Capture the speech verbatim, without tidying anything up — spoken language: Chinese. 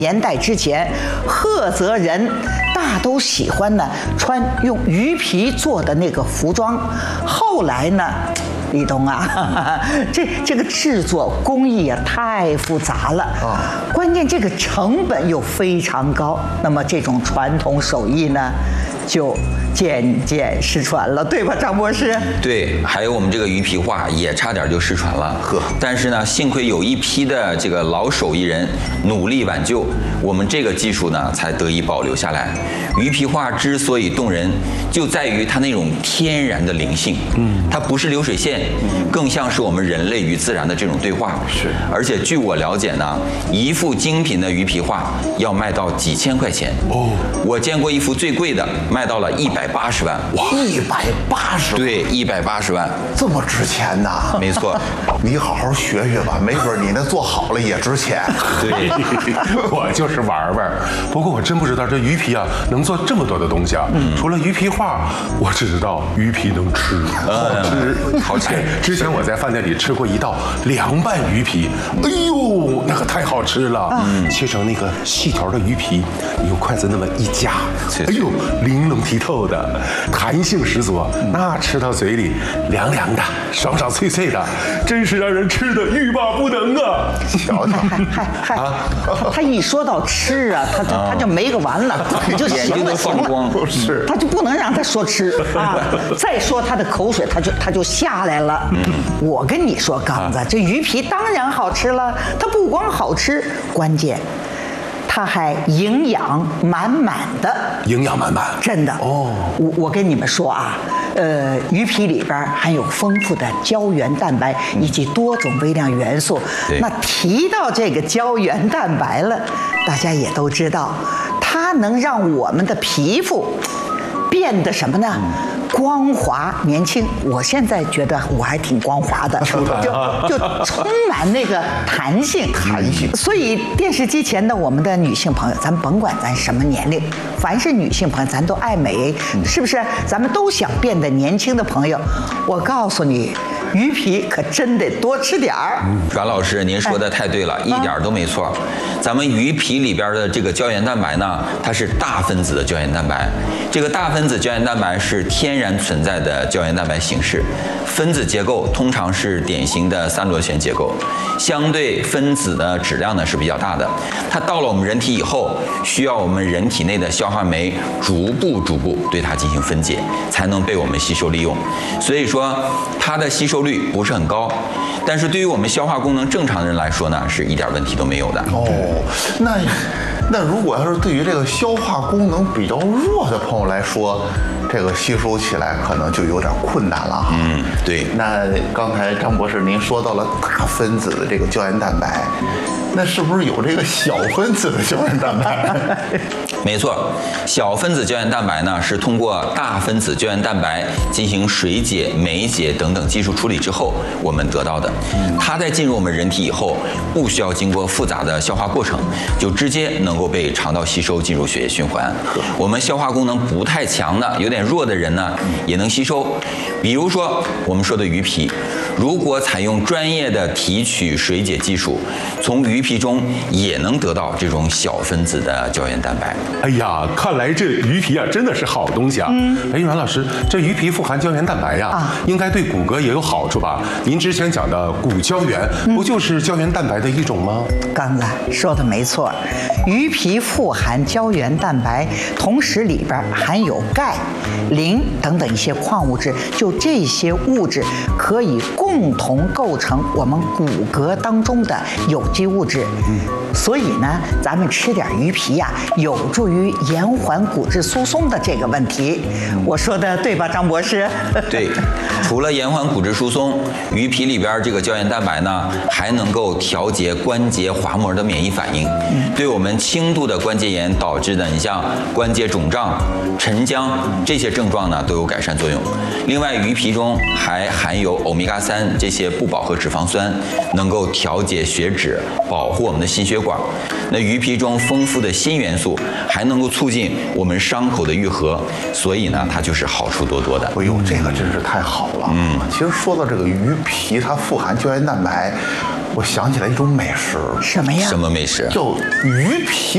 年代之前，菏泽人大都喜欢呢穿用鱼皮做的那个服装。后来呢，立冬啊，哈哈这这个制作工艺啊太复杂了啊，关键这个成本又非常高。那么这种传统手艺呢，就渐渐失传了，对吧，张博士？ 对，还有我们这个鱼皮画也差点就失传了。呵，但是呢，幸亏有一批的这个老手艺人努力挽救，我们这个技术呢才得以保留下来。鱼皮画之所以动人，就在于它那种天然的灵性。嗯，它不是流水线，更像是我们人类与自然的这种对话。是，而且据我了解呢，一幅精品的鱼皮画要卖到几千块钱。哦，我见过一幅最贵的，卖到了一百八十万。 哇，一百八十万！ 对，一百八十万， 这么值钱呐！ 没错， 你好好学学吧，没准你那做好了也值钱。 对， 我就是玩玩。不过我真不知道这鱼皮啊能做这么多的东西啊。嗯，除了鱼皮画，我只知道鱼皮能吃，好吃，好吃。之前我在饭店里吃过一道凉拌鱼皮，哎呦，那个太好吃了。嗯，切成那个细条的鱼皮，你用筷子那么一夹，哎呦，玲珑剔透的，弹性十足，那吃到嘴里凉凉的，爽爽脆脆的，真是让人吃的欲罢不能啊！ 瞧瞧， 嗨嗨嗨，他一说到吃啊，他就他就没个完了，你就行了行了， 是， 他就不能让他说吃啊，再说他的口水他就他就下来了。我跟你说，刚子，这鱼皮当然好吃了，它不光好吃，关键它还营养满满的， 营养满满， 真的哦。我我跟你们说啊，呃，鱼皮里边含有丰富的胶原蛋白以及多种微量元素。那提到这个胶原蛋白了，大家也都知道，它能让我们的皮肤变得什么呢？光滑年轻，我现在觉得我还挺光滑的，就就充满那个弹性， 弹性。 所以电视机前的我们的女性朋友，咱甭管咱什么年龄，凡是女性朋友，咱都爱美，是不是？咱们都想变得年轻的朋友，我告诉你，鱼皮可真得多吃点儿。 阮老师，您说的太对了，一点都没错。咱们鱼皮里边的这个胶原蛋白呢，它是大分子的胶原蛋白。这个大分子胶原蛋白是天然存在的胶原蛋白形式，分子结构通常是典型的三螺旋结构，相对分子的质量呢是比较大的。它到了我们人体以后，需要我们人体内的消化酶逐步逐步对它进行分解，才能被我们吸收利用。所以说，它的吸收率不是很高，但是对于我们消化功能正常的人来说呢，是一点问题都没有的。 哦，那那如果要是对于这个消化功能比较弱的朋友来说，这个吸收起来可能就有点困难了哈。 嗯，对。 那刚才张博士您说到了大分子的这个胶原蛋白，那是不是有这个小分子的胶原蛋白？ 没错，小分子胶原蛋白呢是通过大分子胶原蛋白进行水解、酶解等等技术处理之后我们得到的。它在进入我们人体以后，不需要经过复杂的消化过程，就直接能够被肠道吸收进入血液循环。我们消化功能不太强的、有点弱的人呢，也能吸收。比如说我们说的鱼皮，如果采用专业的提取水解技术，从鱼皮中也能得到这种小分子的胶原蛋白。 哎呀，看来这鱼皮啊真的是好东西啊！嗯，哎，阮老师，这鱼皮富含胶原蛋白呀、啊，应该对骨骼也有好处吧？您之前讲的骨胶原，不就是胶原蛋白的一种吗？ 刚子说的没错，鱼皮富含胶原蛋白，同时里边含有钙、磷等等一些矿物质，就这些物质可以共同构成我们骨骼当中的有机物质。嗯，所以呢，咱们吃点鱼皮呀、啊，有助于延缓骨质疏松的这个问题。我说的对吧，张博士？ 对，除了延缓骨质疏松，鱼皮里边这个胶原蛋白呢，还能够调节关节滑膜的免疫反应，对我们轻度的关节炎导致的，你像关节肿胀、沉僵这些症状呢，都有改善作用。另外，鱼皮中还含有欧米伽三这些不饱和脂肪酸，能够调节血脂，保护我们的心血管。那鱼皮中丰富的锌元素还能够促进我们伤口的愈合，所以呢，它就是好处多多的。 哎呦，这个真是太好了。嗯，其实说到这个鱼皮，它富含胶原蛋白，我想起来一种美食。 什么呀？ 什么美食？ 叫鱼皮